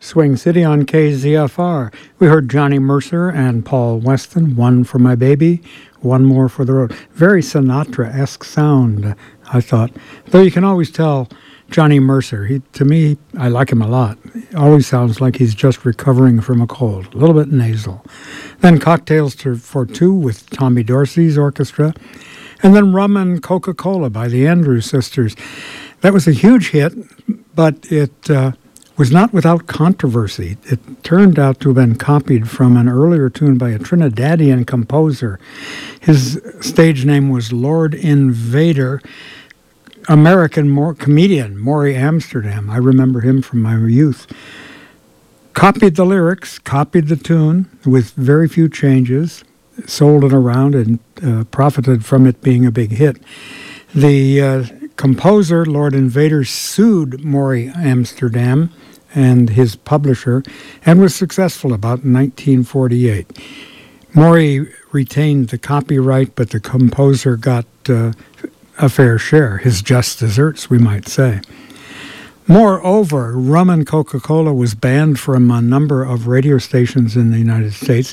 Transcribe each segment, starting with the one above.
Swing City on KZFR. We heard Johnny Mercer and Paul Weston, One for My Baby, One More for the Road. Very Sinatra-esque sound, I thought. Though you can always tell Johnny Mercer, to me, I like him a lot. He always sounds like he's just recovering from a cold, a little bit nasal. Then Cocktails for Two with Tommy Dorsey's orchestra. And then Rum and Coca-Cola by the Andrews Sisters. That was a huge hit, but it was not without controversy. It turned out to have been copied from an earlier tune by a Trinidadian composer. His stage name was Lord Invader. American comedian Maury Amsterdam. I remember him from my youth. Copied the lyrics, copied the tune with very few changes, sold it around and profited from it being a big hit. The composer, Lord Invader, sued Maury Amsterdam and his publisher and was successful about 1948. Maury retained the copyright, but the composer got a fair share, his just desserts, we might say. Moreover, Rum and Coca-Cola was banned from a number of radio stations in the United States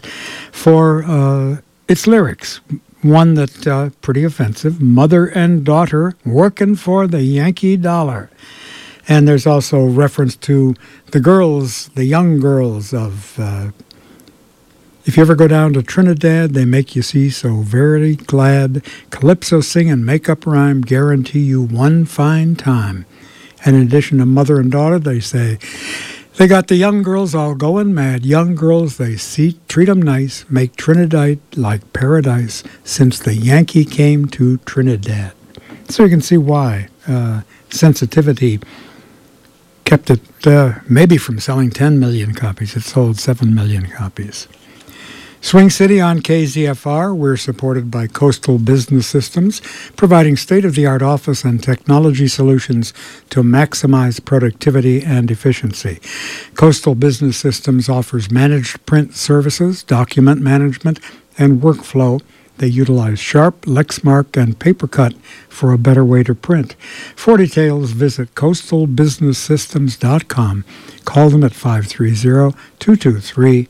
for its lyrics. One that, pretty offensive, mother and daughter working for the Yankee dollar. And there's also reference to the girls, the young girls of... if you ever go down to Trinidad, they make you see so very glad. Calypso sing and make up rhyme, guarantee you one fine time. And in addition to mother and daughter, they say, they got the young girls all going mad. Young girls, they treat 'em nice, make Trinidad like paradise since the Yankee came to Trinidad. So you can see why sensitivity kept it maybe from selling 10 million copies. It sold 7 million copies. Swing City on KZFR, we're supported by Coastal Business Systems, providing state-of-the-art office and technology solutions to maximize productivity and efficiency. Coastal Business Systems offers managed print services, document management, and workflow. They utilize Sharp, Lexmark, and PaperCut for a better way to print. For details, visit coastalbusinesssystems.com. Call them at 530-223-1555.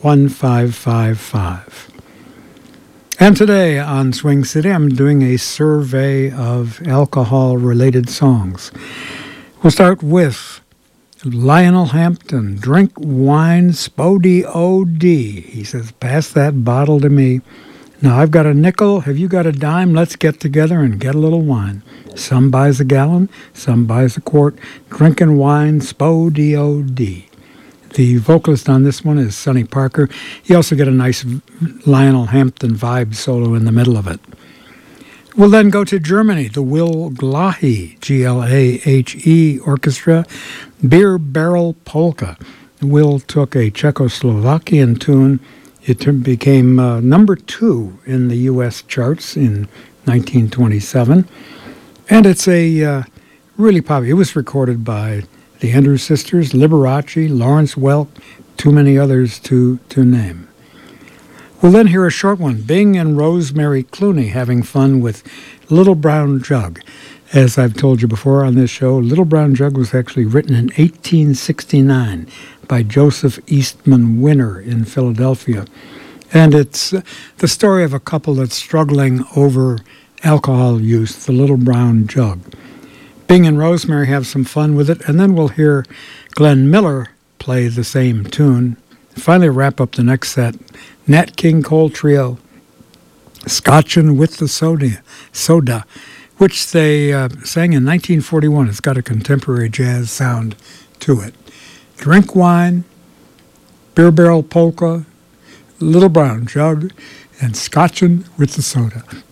And today on Swing City, I'm doing a survey of alcohol-related songs. We'll start with Lionel Hampton, Drink Wine Spody O.D. He says, pass that bottle to me. Now, I've got a nickel. Have you got a dime? Let's get together and get a little wine. Some buys a gallon, some buys a quart. Drinking wine Spody O.D. The vocalist on this one is Sonny Parker. You also get a nice Lionel Hampton vibe solo in the middle of it. We'll then go to Germany, the Will Glahe, Glahe Orchestra, Beer Barrel Polka. Will took a Czechoslovakian tune. It became number 2 in the U.S. charts in 1927. And it's a really popular. It was recorded by the Andrews Sisters, Liberace, Lawrence Welk, too many others to name. We'll then hear a short one, Bing and Rosemary Clooney having fun with Little Brown Jug. As I've told you before on this show, Little Brown Jug was actually written in 1869 by Joseph Eastman Winner in Philadelphia. And it's the story of a couple that's struggling over alcohol use, the Little Brown Jug. Bing and Rosemary have some fun with it, and then we'll hear Glenn Miller play the same tune. Finally wrap up the next set, Nat King Cole Trio, Scotchin' with the Soda, which they sang in 1941. It's got a contemporary jazz sound to it. Drink Wine, Beer Barrel Polka, Little Brown Jug, and Scotchin' with the Soda.